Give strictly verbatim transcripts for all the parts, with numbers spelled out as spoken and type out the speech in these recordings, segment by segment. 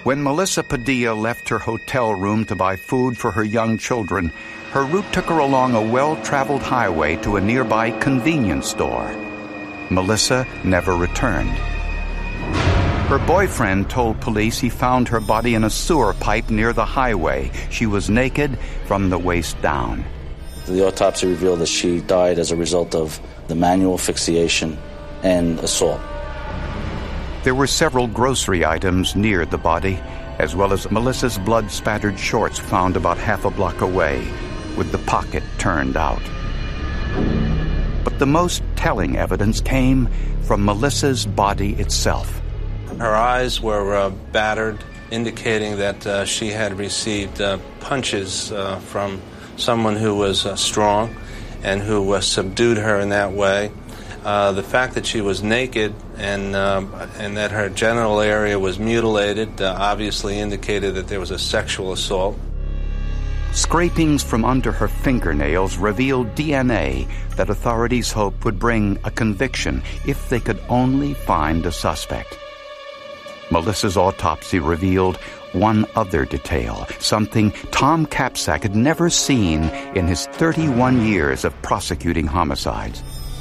When Melissa Padilla left her hotel room to buy food for her young children, her route took her along a well-traveled highway to a nearby convenience store. Melissa never returned. Her boyfriend told police he found her body in a sewer pipe near the highway. She was naked from the waist down. The autopsy revealed that she died as a result of the manual asphyxiation and assault. There were several grocery items near the body, as well as Melissa's blood-spattered shorts found about half a block away, with the pocket turned out. But the most telling evidence came from Melissa's body itself. Her eyes were uh, battered, indicating that uh, she had received uh, punches uh, from someone who was uh, strong and who uh, subdued her in that way. Uh, the fact that she was naked and uh, and that her genital area was mutilated uh, obviously indicated that there was a sexual assault. Scrapings from under her fingernails revealed D N A that authorities hoped would bring a conviction if they could only find a suspect. Melissa's autopsy revealed one other detail, something Tom Capsack had never seen in his thirty-one years of prosecuting homicides.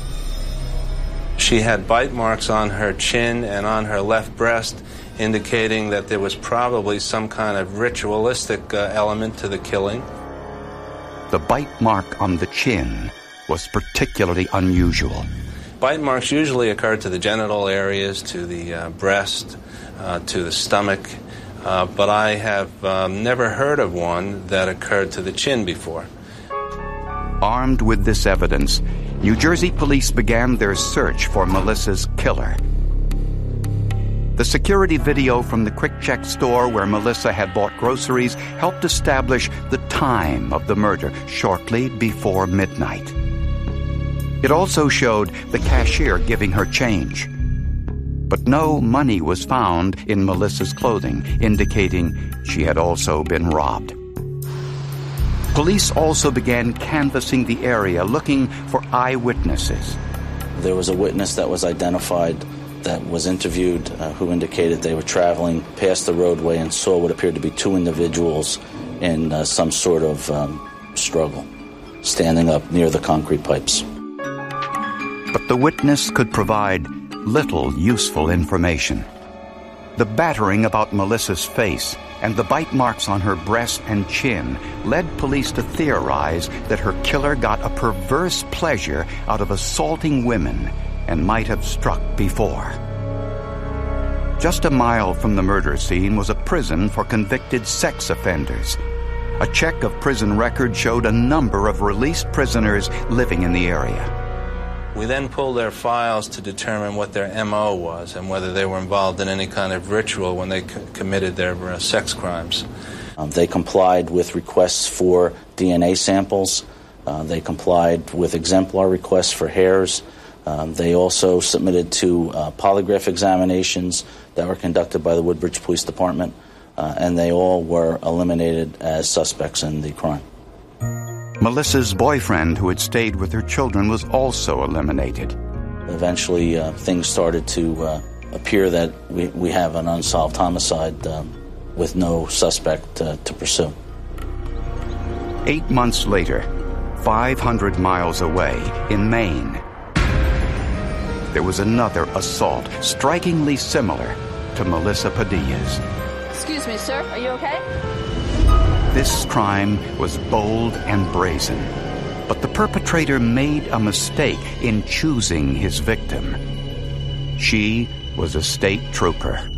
She had bite marks on her chin and on her left breast, indicating that there was probably some kind of ritualistic uh, element to the killing. The bite mark on the chin was particularly unusual. Bite marks usually occur to the genital areas, to the uh, breast, uh, to the stomach, uh, but I have um, never heard of one that occurred to the chin before. Armed with this evidence, New Jersey police began their search for Melissa's killer. The security video from the Quick Check store where Melissa had bought groceries helped establish the time of the murder, shortly before midnight. It also showed the cashier giving her change. But no money was found in Melissa's clothing, indicating she had also been robbed. Police also began canvassing the area, looking for eyewitnesses. There was a witness that was identified, that was interviewed, uh, who indicated they were traveling past the roadway and saw what appeared to be two individuals in uh, some sort of um, struggle, standing up near the concrete pipes. But the witness could provide little useful information. The battering about Melissa's face and the bite marks on her breast and chin led police to theorize that her killer got a perverse pleasure out of assaulting women and might have struck before. Just a mile from the murder scene was a prison for convicted sex offenders. A check of prison records showed a number of released prisoners living in the area. We then pulled their files to determine what their M O was and whether they were involved in any kind of ritual when they c- committed their uh, sex crimes. Um, they complied with requests for D N A samples. Uh, they complied with exemplar requests for hairs. Um, they also submitted to uh, polygraph examinations that were conducted by the Woodbridge Police Department, uh, and they all were eliminated as suspects in the crime. Melissa's boyfriend, who had stayed with her children, was also eliminated. Eventually, uh, things started to uh, appear that we, we have an unsolved homicide um, with no suspect uh, to pursue. Eight months later, five hundred miles away, in Maine, there was another assault, strikingly similar to Melissa Padilla's. Excuse me, sir. Are you okay? This crime was bold and brazen, but the perpetrator made a mistake in choosing his victim. She was a state trooper.